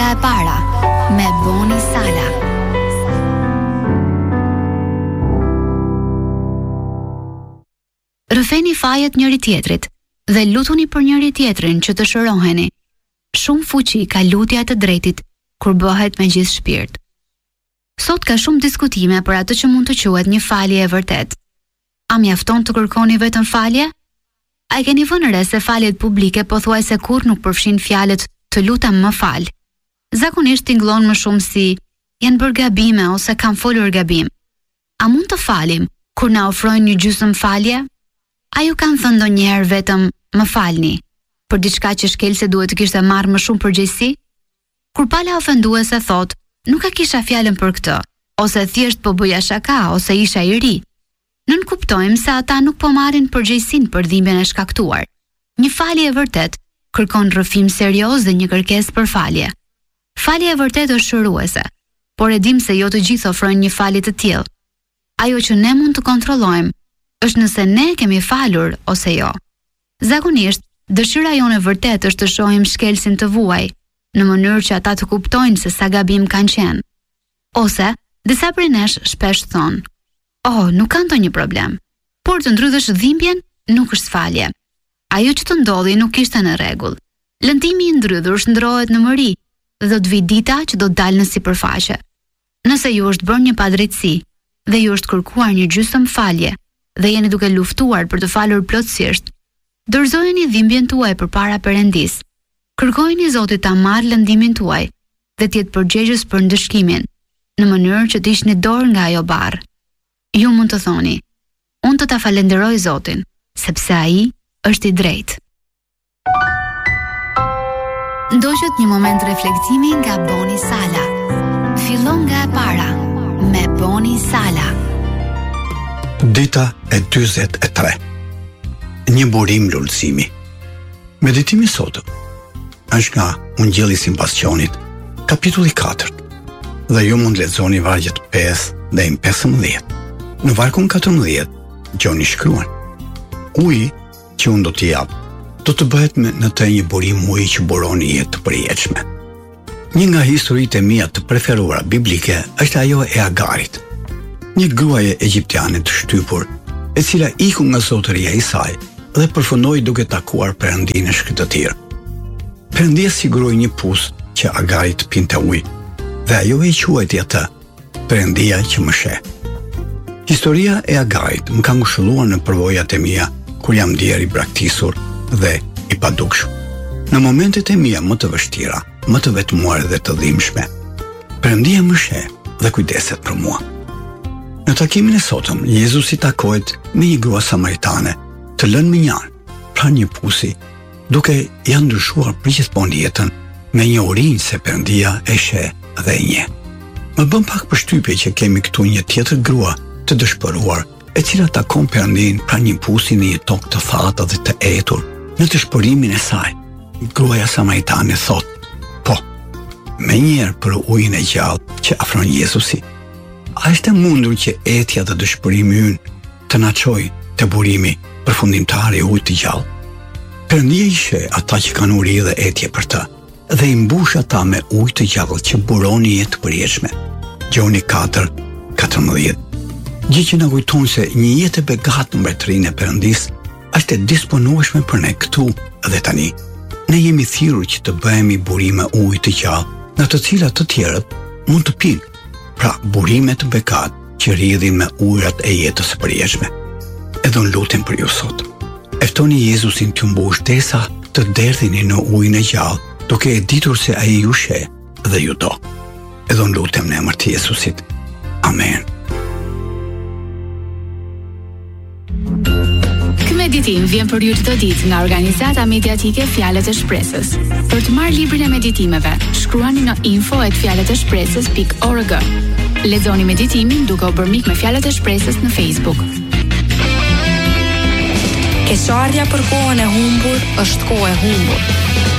e para me Boni Sala. Rëfeni fajet njëri tjetrit dhe lutuni për njëri tjetrin që të shëroheni. Shumë fuqi ka lutja e të drejtit kur bëhet me gjithë shpirt. Sot ka shumë diskutime për atë që mund të quhet një falje e vërtet. A mjafton të kërkoni vetëm falje? A e keni vënë re se faljet publike pothuajse kur nuk përfshin fjalët të lutem më fal. Zakonisht tingëllon më shumë si janë bërë gabime ose kam folur gabim. A mund të falim kur na ofrojnë një gjysmë falje? A ju kanë thënë ndonjëherë vetëm më falni për diçka që shkel se duhet të kishte marrë më shumë përgjegjësi? Kur pala ofenduese thot, nuk e kisha fjalën për këtë, ose thjesht po bëja shaka ose isha i ri. Nën kuptojmë se ata nuk po marrin përgjegjësinë për dhimbjen e shkaktuar. Një falje e vërtet kërkon rrëfim serioz dhe një kërkesë për falje. Falja e vërtet është shëruese, por e dim se jo të gjithë ofrojnë një falje të tillë. Ajo që ne mund të kontrollojmë është nëse ne kemi falur ose jo. Zakonisht, dëshira jonë e vërtet është të shohim shkelsin të vuaj, në mënyrë që ata të kuptojnë se sa gabim kanë qenë. Ose, disa prej nesh shpesh thonë, nuk ka ndonjë problem, por të ndrydhësh dhimbjen nuk është falje. Ajo që të ndodhi nuk ishte në rregull. Lëndimi i ndrydhur shndrohet në mëri, dhe do të vi dita që do të dalë në sipërfaqe. Nëse ju është bërë një padrejtësi dhe ju është kërkuar një gjysmë falje dhe jeni duke luftuar për të falur plotësisht, dorëzojeni dhimbjen tuaj përpara Perëndis. Kërkojeni Zotit ta marrë lëndimin tuaj dhe të jetë përgjegjës për ndëshkimin, në mënyrë që të ishni dorë nga ajo barr. Ju mund të thoni, unë të ta falenderoj Zotin, sepse ai është i drejtë. Ndoqët një moment reflektimi nga Boni Sala. Fillon nga e para me Boni Sala. Dita e 43. Një burim lulësimi. Meditimi sot është nga Ungjilli sipas Gjonit, kapitulli 4. Dhe ju mund lexoni vargjet 5 deri në 15. Në vargun 14, Gjoni shkruan: Uji që unë do t'i jap do të bëhet në të një burim uji që buroni jetë të përjetshme. Një nga historitë e mia të preferuara biblike është ajo e Agarit, një gruaje egjiptiane të shtypur, e cila iku nga zotëria e saj dhe përfundoi duke takuar Perëndinë e shkëtëtir. Perëndia siguroi një pus që Agarit pinte ujë, dhe ajo e quajti atë Perëndia që më sheh. Historia e Agarit më ka ngushëlluar në përvojat e mia kur jam ndier i braktisur dhe i padukshëm. Në momentet e mia më të vështira, më të vetmuar dhe të dhimbshme, Perëndia më sheh dhe kujdeset për mua. Në takimin e sotëm, Jezusi takohet me një grua samaritane, të lënë me njan, pranë një pusi, duke ia ndryshuar përgjithmonë jetën me një urinë se Perëndia e sheh dhe e njeh. Më bën pak përshtypje që kemi këtu një tjetër grua të dëshpëruar, e cila takon Perëndin pranë një pusi në një tokë të thatë dhe të etur. Në të shpërimin e saj, gruaja samaritane thot, po, me njerë për ujin e gjallë që afron Jezusi. A është e mundur që etja dhe dëshpërimi ynë të na çojë te burimi përfundimtar i ujit të gjallë? Perëndia i sheh ata që kanë uri dhe etje për të, dhe i mbush ata me ujë të gjallë që buroni jetë të përjetshme. Gjoni 4:14. Gjë që na kujton se një jetë e begatë në mbretërinë e Perëndis është e disponueshme për ne këtu dhe tani. Ne jemi thirrur që të bëhemi burime ujë të gjallë, nga të cilat të tjerët mund të pinë. Pra, burime të begatë që rrjedhin me ujërat e jetës së përjetshme. Edhe unë lutem për ju sot. Eftoni Jezusin t'ju mbush derisa të derdhini në ujin e gjallë, duke e ditur se ai ju sheh dhe ju do. Edhe unë lutem në emër të Jezusit. Amen. Meditim vjen për ju çdo ditë nga organizata mediatike Fjalët e Shpresës. Për të marrë librin e meditimeve, shkruani në info@fjalëteshpresës.org. Lexoni meditimin duke u bërë mik me Fjalët e Shpresës në Facebook. Keqardhja për kohën e humbur është kohë e humbur.